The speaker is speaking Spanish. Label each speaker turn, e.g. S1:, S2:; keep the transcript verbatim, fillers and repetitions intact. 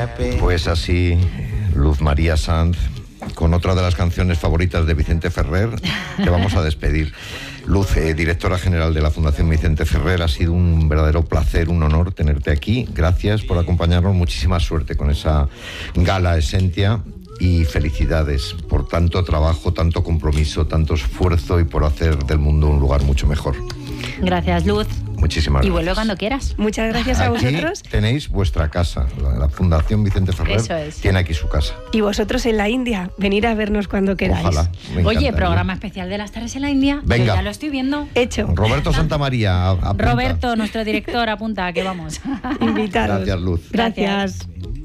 S1: Pues así, Luz María Sanz, con otra de las canciones favoritas de Vicente Ferrer, te vamos a despedir. Luz, eh, directora general de la Fundación Vicente Ferrer, ha sido un verdadero placer, un honor tenerte aquí. Gracias por acompañarnos, muchísima suerte con esa gala Esentia y felicidades por tanto trabajo, tanto compromiso, tanto esfuerzo y por hacer del mundo un lugar mucho mejor.
S2: Gracias, Luz.
S1: Muchísimas gracias.
S2: Y vuelve cuando quieras.
S3: Muchas gracias a
S1: Aquí
S3: vosotros.
S1: Tenéis vuestra casa. La, la Fundación Vicente Ferrer
S2: Eso es.
S1: tiene aquí su casa.
S3: Y vosotros en la India, venir a vernos cuando queráis.
S1: Ojalá. Me
S2: Oye,
S1: encantaría.
S2: programa especial de las tardes en la India.
S1: Venga.
S2: Yo ya lo estoy viendo.
S3: Hecho.
S1: Roberto Santamaría, a- apunta.
S2: Roberto, nuestro director, apunta, que vamos.
S3: Invitados.
S1: Gracias, Luz.
S3: Gracias.